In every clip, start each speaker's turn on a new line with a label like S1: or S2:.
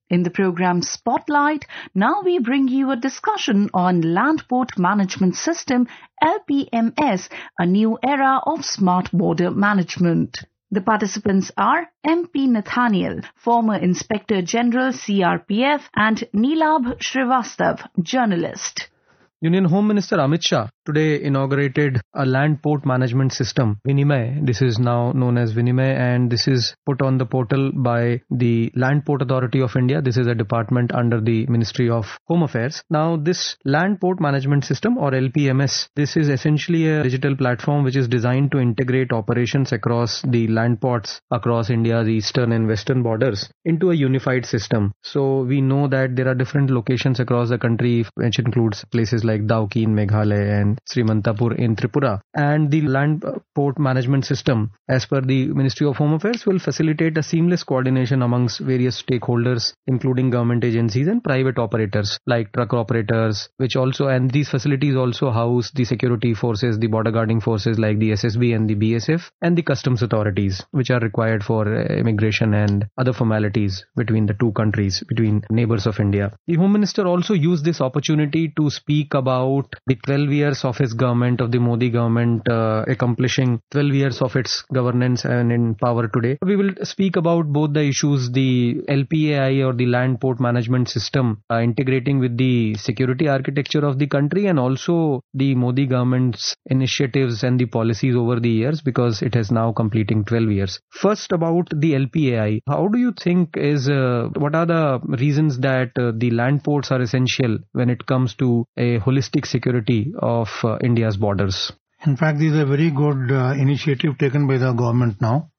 S1: In the program Spotlight, now we bring you a discussion on Land Port Management System, LPMS, a new era of smart border management. The participants are MP Nathaniel, former Inspector General CRPF, and Neelabh Srivastav, journalist.
S2: Union Home Minister Amit Shah today inaugurated a land port management system, Vinimay. This is now known as Vinimay, and this is put on the portal by the Land Port Authority of India. This is a department under the Ministry of Home Affairs. Now, this land port management system, or LPMS, this is essentially a digital platform which is designed to integrate operations across the land ports across India's eastern and western borders into a unified system. So we know that there are different locations across the country, which includes places like Dauki in Meghalaya and Srimantapur in Tripura. And the land port management system, as per the Ministry of Home Affairs, will facilitate a seamless coordination amongst various stakeholders, including government agencies and private operators like truck operators, and these facilities also house the security forces, the border guarding forces like the SSB and the BSF, and the customs authorities, which are required for immigration and other formalities between the two countries, between neighbors of India. The Home Minister also used this opportunity to speak about the 12 years of his government, of the Modi government, accomplishing 12 years of its governance and in power today. We will speak about both the issues, the LPAI or the land port management system integrating with the security architecture of the country, and also the Modi government's initiatives and the policies over the years, because it is now completing 12 years. First, about the LPAI. How do you think what are the reasons that the land ports are essential when it comes to a holistic security of India's borders?
S3: In fact, this is a very good initiative taken by the government now.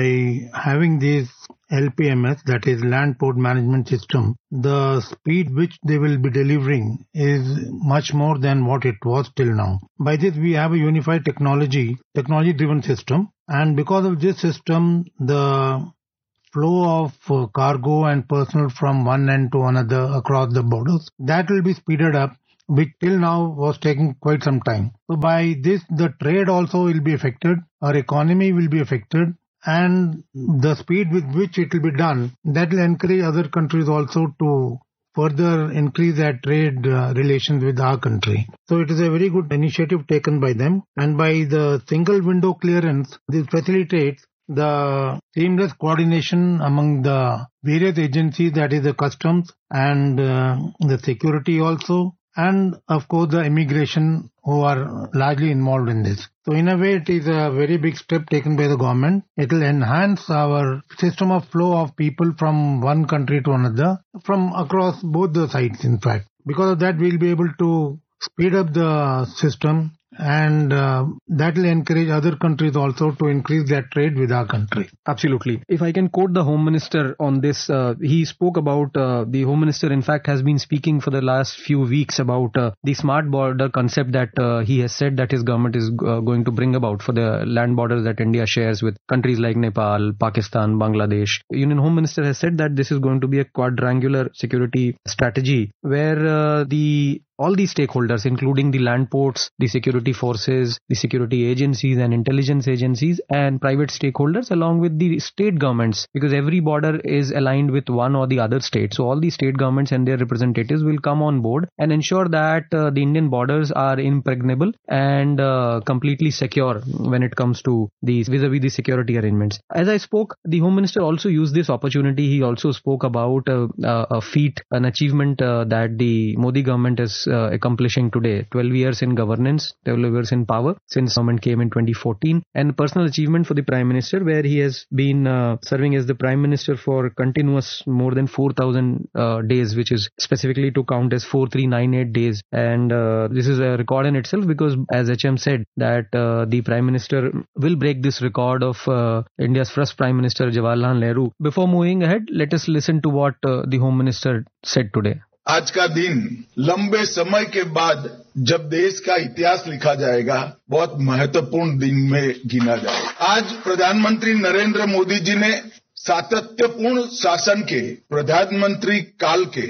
S3: By having this LPMS, that is Land Port Management System, the speed which they will be delivering is much more than what it was till now. By this, we have a unified technology-driven system, and because of this system, the flow of cargo and personnel from one end to another across the borders, that will be speeded up, which till now was taking quite some time. So by this, the trade also will be affected, our economy will be affected, and the speed with which it will be done, that will encourage other countries also to further increase their trade relations with our country. So it is a very good initiative taken by them, and by the single window clearance, this facilitates the seamless coordination among the various agencies, that is the customs and the security also, and of course the immigration, who are largely involved in this. So in a way, it is a very big step taken by the government. It will enhance our system of flow of people from one country to another, from across both the sides in fact. Because of that, we will be able to speed up the system, and that will encourage other countries also to increase their trade with our country.
S2: Absolutely. If I can quote the Home Minister on this, he spoke about, the Home Minister in fact has been speaking for the last few weeks about the smart border concept that he has said that his government is going to bring about for the land borders that India shares with countries like Nepal, Pakistan, Bangladesh. Union Home Minister has said that this is going to be a quadrangular security strategy where all these stakeholders, including the land ports, the security forces, the security agencies and intelligence agencies, and private stakeholders, along with the state governments, because every border is aligned with one or the other state. So all the state governments and their representatives will come on board and ensure that the Indian borders are impregnable and completely secure when it comes to these vis-a-vis the security arrangements. As I spoke, the Home Minister also used this opportunity. He also spoke about a feat, an achievement that the Modi government is accomplishing today. 12 years in governance, 12 years in power since government came in 2014, and personal achievement for the Prime Minister, where he has been serving as the Prime Minister for continuous more than 4,000 days, which is specifically to count as 4,398 days. And this is a record in itself, because as HM said that the Prime Minister will break this record of India's first Prime Minister Jawaharlal Nehru. Before moving ahead, let us listen to what the Home Minister said today.
S4: आज का दिन लंबे समय के बाद जब देश का इतिहास लिखा जाएगा, बहुत महत्वपूर्ण दिन में गिना जाएगा। आज प्रधानमंत्री नरेंद्र मोदी जी ने सातत्यपूर्ण शासन के प्रधानमंत्री काल के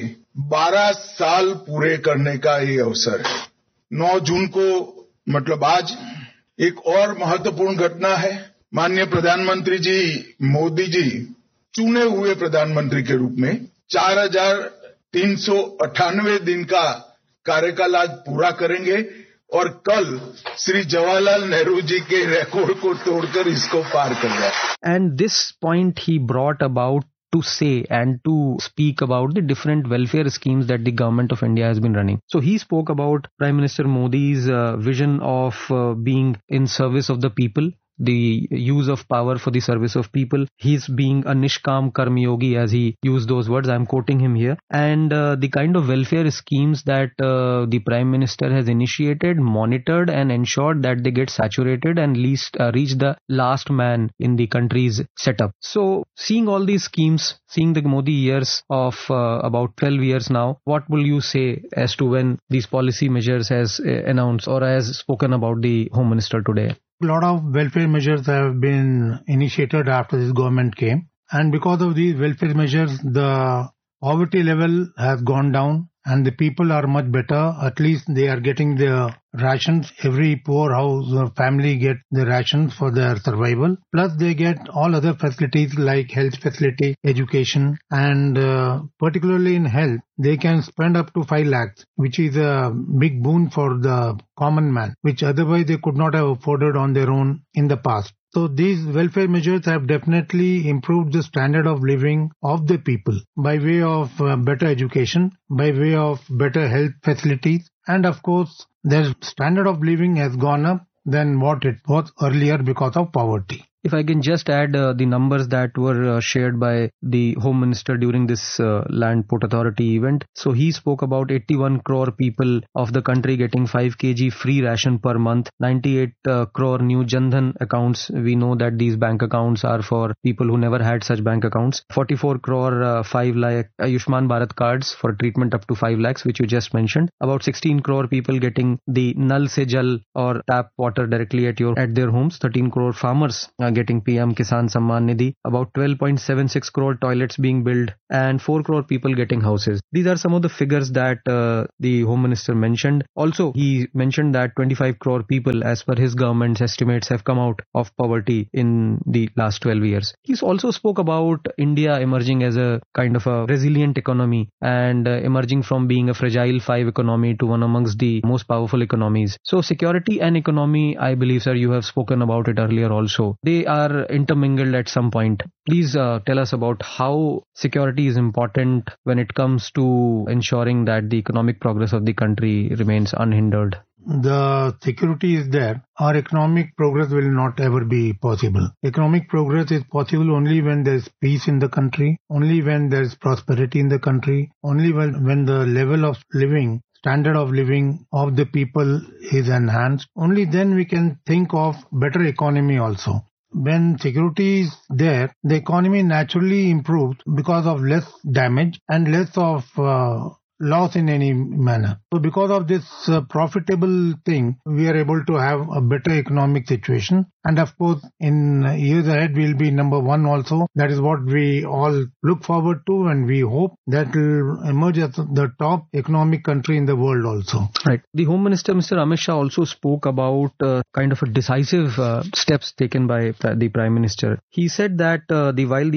S4: 12 साल पूरे करने का ये अवसर है। 9 जून को मतलब आज एक और महत्वपूर्ण घटना है। माननीय प्रधानमंत्री जी मोदी जी चुने हुए प्रधानमंत्री के रूप में 4,398 दिन का कार्यकाल आज पूरा करेंगे और कल श्री जवाहरलाल नेहरू जी के रिकॉर्ड को तोड़कर इसको पार कर जाए.
S2: And this point he brought about to say and to speak about the different welfare schemes that the government of India has been running. So he spoke about Prime Minister Modi's vision of being in service of the people, the use of power for the service of people. He's being a Nishkam Karmyogi, as he used those words. I'm quoting him here. And the kind of welfare schemes that the Prime Minister has initiated, monitored and ensured that they get saturated and reach the last man in the country's setup. So seeing all these schemes, seeing the Modi years of about 12 years now, what will you say as to when these policy measures has announced or has spoken about the Home Minister today?
S3: A lot of welfare measures have been initiated after this government came, and because of these welfare measures, the poverty level has gone down and the people are much better. At least they are getting their rations. Every poor house or family get the rations for their survival. Plus they get all other facilities like health facility, education, and particularly in health, they can spend up to 5 lakhs, which is a big boon for the common man, which otherwise they could not have afforded on their own in the past. So these welfare measures have definitely improved the standard of living of the people by way of better education, by way of better health facilities, and of course their standard of living has gone up than what it was earlier because of poverty.
S2: If I can just add the numbers that were shared by the Home Minister during this Land Port Authority event. So he spoke about 81 crore people of the country getting 5 kg free ration per month, 98 crore new Jan Dhan accounts. We know that these bank accounts are for people who never had such bank accounts. 44 crore 5 lakh Ayushman Bharat cards for treatment up to 5 lakhs, which you just mentioned. About 16 crore people getting the Nal Se Jal or tap water directly at their homes. 13 crore farmers getting PM Kisan Samman Nidhi, about 12.76 crore toilets being built, and 4 crore people getting houses. These are some of the figures that the Home Minister mentioned. Also, he mentioned that 25 crore people, as per his government's estimates, have come out of poverty in the last 12 years. He also spoke about India emerging as a kind of a resilient economy and emerging from being a fragile 5 economy to one amongst the most powerful economies. So security and economy, I believe, sir, you have spoken about it earlier also. They are intermingled at some point. Please tell us about how security is important when it comes to ensuring that the economic progress of the country remains unhindered.
S3: The security is there, our economic progress will not ever be possible. Economic progress is possible only when there is peace in the country, only when there is prosperity in the country, only when the level of living, standard of living of the people is enhanced. Only then we can think of better economy also. When security is there, the economy naturally improves because of less damage and less of loss in any manner. So because of this profitable thing, we are able to have a better economic situation. And of course, in years ahead, we'll be number one also. That is what we all look forward to, and we hope that will emerge as the top economic country in the world also.
S2: Right. The Home Minister, Mr. Amit Shah, also spoke about kind of a decisive steps taken by the Prime Minister. He said that while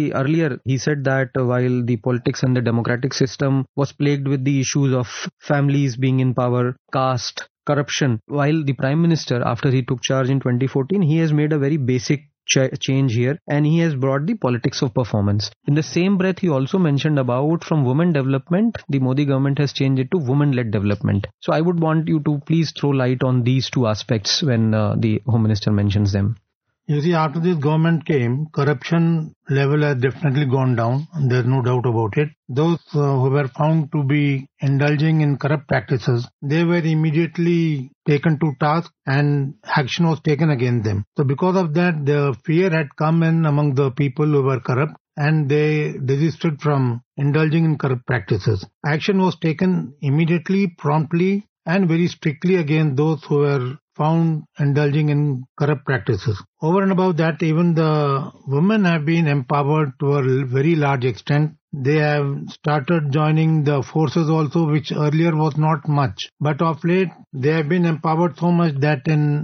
S2: the politics and the democratic system was plagued with the issues of families being in power, caste, corruption, while the Prime Minister, after he took charge in 2014, he has made a very basic change here, and he has brought the politics of performance. In the same breath, he also mentioned about from women development, the Modi government has changed it to women-led development. So I would want you to please throw light on these two aspects when the Home Minister mentions them.
S3: You see, after this government came, corruption level has definitely gone down. There's no doubt about it. Those who were found to be indulging in corrupt practices, they were immediately taken to task and action was taken against them. So because of that, the fear had come in among the people who were corrupt, and they desisted from indulging in corrupt practices. Action was taken immediately, promptly, and very strictly against those who were found indulging in corrupt practices. Over and above that, even the women have been empowered to a very large extent. They have started joining the forces also, which earlier was not much. But of late, they have been empowered so much that in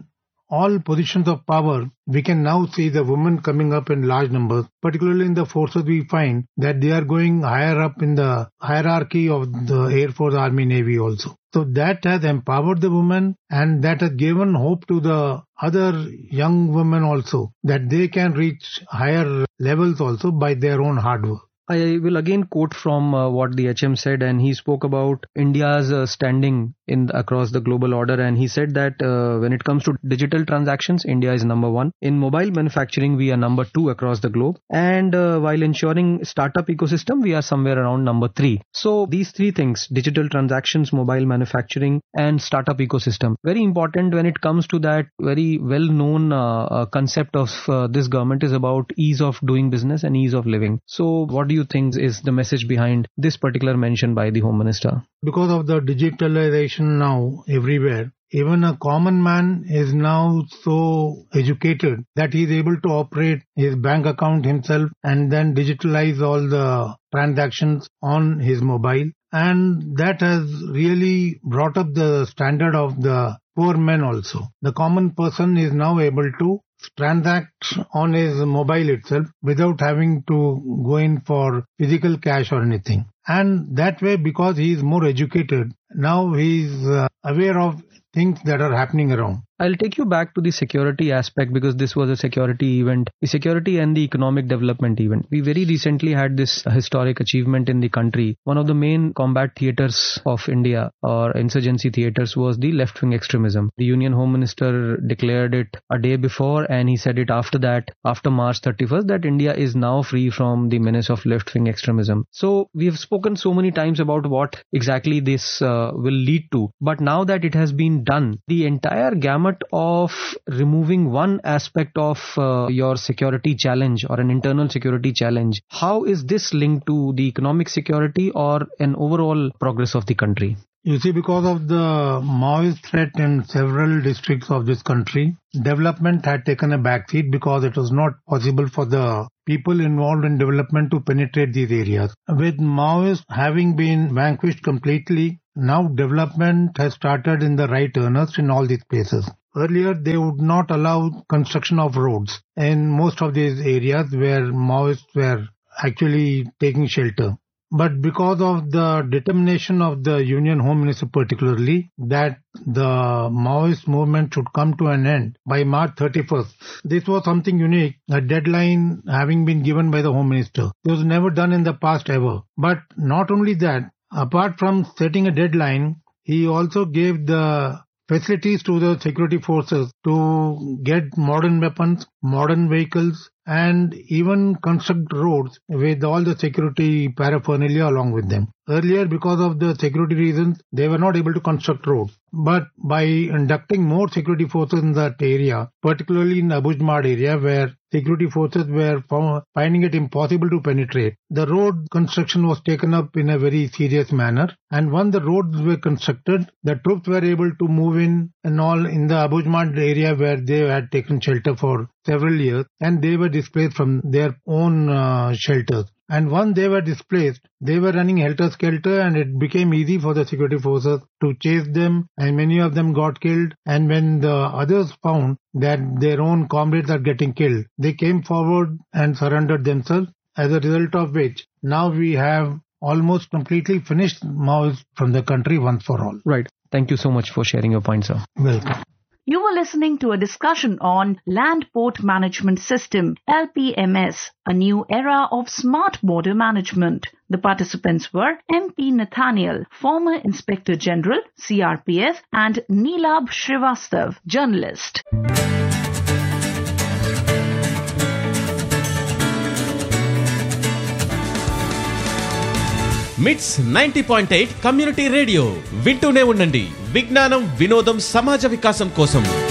S3: all positions of power, we can now see the women coming up in large numbers. Particularly in the forces, we find that they are going higher up in the hierarchy of the Air Force, Army, Navy also. So that has empowered the women, and that has given hope to the other young women also, that they can reach higher levels also by their own hard work.
S2: I will again quote from what the HM said, and he spoke about India's standing across the global order, and he said that when it comes to digital transactions, India is number 1. In mobile manufacturing, we are number 2 across the globe, and while ensuring startup ecosystem, we are somewhere around number 3. So these 3 things, digital transactions, mobile manufacturing, and startup ecosystem, very important when it comes to that very well-known concept of this government is about ease of doing business and ease of living. So what do you think is the message behind this particular mention by the Home Minister?
S3: Because of the digitalization now everywhere, even a common man is now so educated that he is able to operate his bank account himself and then digitalize all the transactions on his mobile. And that has really brought up the standard of the poor men also. The common person is now able to transact on his mobile itself without having to go in for physical cash or anything. And that way, because he is more educated, now he is aware of things that are happening around.
S2: I'll take you back to the security aspect, because this was a security event, the security and the economic development event. We very recently had this historic achievement in the country. One of the main combat theaters of India, or insurgency theaters, was the left-wing extremism. The Union Home Minister declared it a day before, and he said it after that, after March 31st, that India is now free from the menace of left-wing extremism. So we have spoken so many times about what exactly this will lead to. But now that it has been done, the entire gamut of removing one aspect of your security challenge or an internal security challenge, how is this linked to the economic security or an overall progress of the country?
S3: You see, because of the Maoist threat in several districts of this country, development had taken a backseat because it was not possible for the people involved in development to penetrate these areas. With Maoists having been vanquished completely, now development has started in the right earnest in all these places. Earlier, they would not allow construction of roads in most of these areas where Maoists were actually taking shelter. But because of the determination of the Union Home Minister particularly, that the Maoist movement should come to an end by March 31st. This was something unique, a deadline having been given by the Home Minister. It was never done in the past ever. But not only that, apart from setting a deadline, he also gave the facilities to the security forces to get modern weapons, modern vehicles, and even construct roads with all the security paraphernalia along with them. Earlier, because of the security reasons, they were not able to construct roads. But by inducting more security forces in that area, particularly in Abujamad area where security forces were finding it impossible to penetrate, the road construction was taken up in a very serious manner. And once the roads were constructed, the troops were able to move in and all in the Abujamad area where they had taken shelter for several years, and they were displaced from their own shelters. And once they were displaced, they were running helter-skelter, and it became easy for the security forces to chase them, and many of them got killed. And when the others found that their own comrades are getting killed, they came forward and surrendered themselves, as a result of which now we have almost completely finished Maoism from the country once for all.
S2: Right. Thank you so much for sharing your point, sir.
S3: Welcome.
S1: You were listening to a discussion on Land Port Management System, LPMS, a new era of smart border management. The participants were MP Nathaniel, former Inspector General, CRPF, and Neelabh Srivastav, journalist.
S5: మిట్స్ 90.8 community radio వింటూనే ఉండండి. విజ్ఞానం, వినోదం, సమాజ వికాసం కోసం.